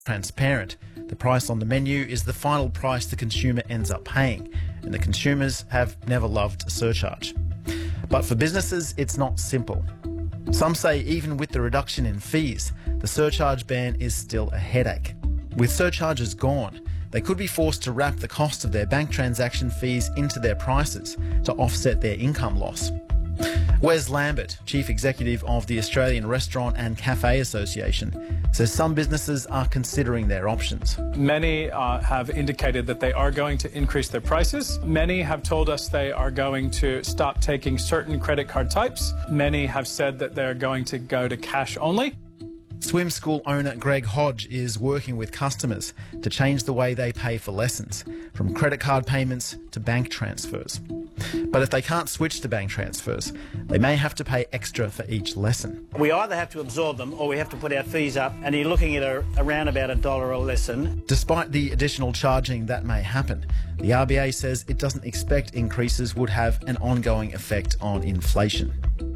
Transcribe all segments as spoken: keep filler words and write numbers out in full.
transparent. The price on the menu is the final price the consumer ends up paying, and the consumers have never loved a surcharge. But for businesses, it's not simple. Some say even with the reduction in fees, the surcharge ban is still a headache. With surcharges gone, they could be forced to wrap the cost of their bank transaction fees into their prices to offset their income loss. Wes Lambert, Chief Executive of the Australian Restaurant and Cafe Association, says some businesses are considering their options. Many uh, have indicated that they are going to increase their prices. Many have told us they are going to stop taking certain credit card types. Many have said that they're going to go to cash only. Swim school owner Greg Hodge is working with customers to change the way they pay for lessons, from credit card payments to bank transfers. But if they can't switch to bank transfers, they may have to pay extra for each lesson. We either have to absorb them or we have to put our fees up, and you're looking at a, around about a dollar a lesson. Despite the additional charging that may happen, the R B A says it doesn't expect increases would have an ongoing effect on inflation.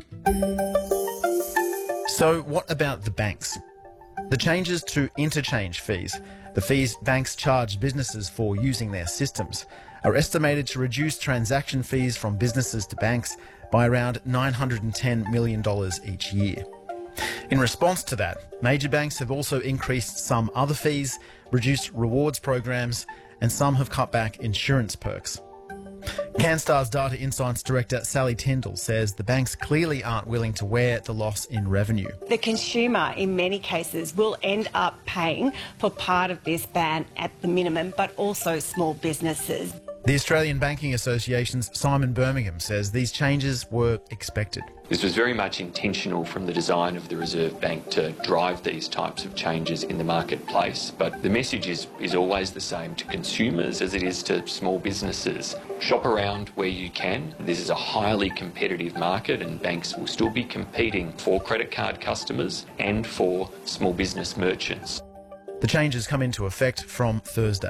So what about the banks? The changes to interchange fees, the fees banks charge businesses for using their systems, are estimated to reduce transaction fees from businesses to banks by around nine hundred ten million dollars each year. In response to that, major banks have also increased some other fees, reduced rewards programs, and some have cut back insurance perks. CanStar's Data Insights Director Sally Tyndall says the banks clearly aren't willing to wear the loss in revenue. The consumer, in many cases, will end up paying for part of this ban at the minimum, but also small businesses. The Australian Banking Association's Simon Birmingham says these changes were expected. This was very much intentional from the design of the Reserve Bank to drive these types of changes in the marketplace. But the message is, is always the same to consumers as it is to small businesses. Shop around where you can. This is a highly competitive market and banks will still be competing for credit card customers and for small business merchants. The changes come into effect from Thursday.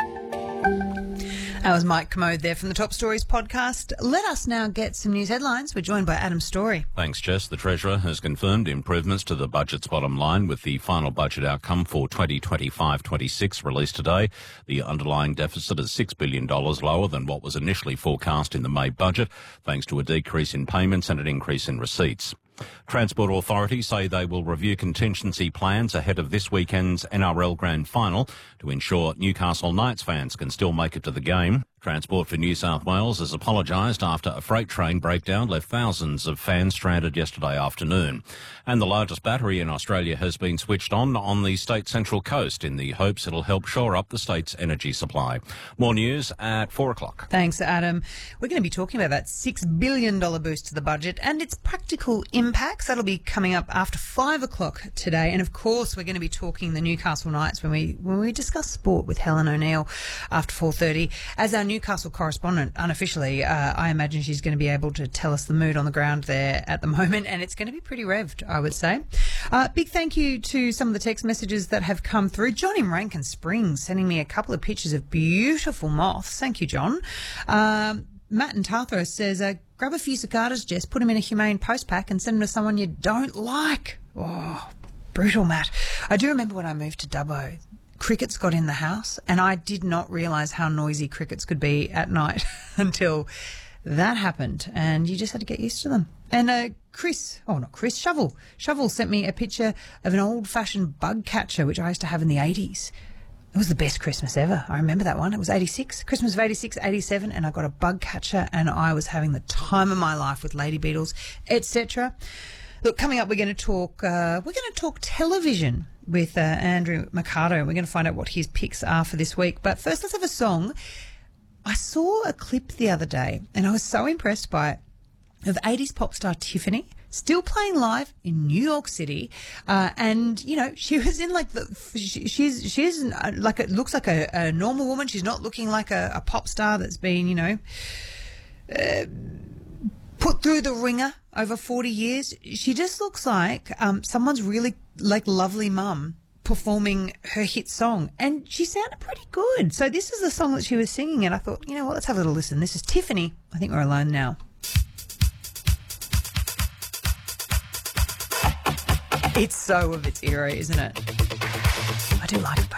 That was Mike Commode there from the Top Stories podcast. Let us now get some news headlines. We're joined by Adam Story. Thanks, Jess. The Treasurer has confirmed improvements to the budget's bottom line with the final budget outcome for twenty twenty-five twenty-six released today. The underlying deficit is six billion dollars lower than what was initially forecast in the May budget, thanks to a decrease in payments and an increase in receipts. Transport authorities say they will review contingency plans ahead of this weekend's N R L Grand Final to ensure Newcastle Knights fans can still make it to the game. Transport for New South Wales has apologised after a freight train breakdown left thousands of fans stranded yesterday afternoon. And the largest battery in Australia has been switched on on the state central coast in the hopes it'll help shore up the state's energy supply. More news at four o'clock. Thanks, Adam. We're going to be talking about that six billion dollars boost to the budget and its practical impacts. That'll be coming up after five o'clock today. And of course, we're going to be talking the Newcastle Knights when we when we discuss sport with Helen O'Neill after four thirty. As our Newcastle correspondent, unofficially, uh, I imagine she's going to be able to tell us the mood on the ground there at the moment, and it's going to be pretty revved, I would say. Uh, big thank you to some of the text messages that have come through. John in Rankin Springs sending me a couple of pictures of beautiful moths. Thank you, John. Um, Matt in Tarthurst says, uh, grab a few cicadas, Jess, put them in a humane post pack and send them to someone you don't like. Oh, brutal, Matt. I do remember when I moved to Dubbo, crickets got in the house, and I did not realise how noisy crickets could be at night until that happened, and you just had to get used to them. And uh, Chris, oh not Chris, Shovel, Shovel sent me a picture of an old-fashioned bug catcher, which I used to have in the eighties. It was the best Christmas ever. I remember that one. It was eighty-six, Christmas of eighty-six, eighty-seven, and I got a bug catcher, and I was having the time of my life with lady beetles, et cetera. Look, coming up, we're going to talk. Uh, we're going to talk television with uh, Andrew Mercado. We're going to find out what his picks are for this week. But first, let's have a song. I saw a clip the other day, and I was so impressed by it, of eighties pop star Tiffany, still playing live in New York City. Uh, and, you know, she was in like the, she, she's, she's like, it looks like a, a normal woman. She's not looking like a, a pop star that's been, you know, uh, put through the ringer over forty years. She just looks like um, someone's really like lovely mum performing her hit song, and she sounded pretty good. So this is the song that she was singing, and I thought, you know what, let's have a little listen. This is Tiffany. I think we're alone now. It's so of its era, isn't it? I do like it though.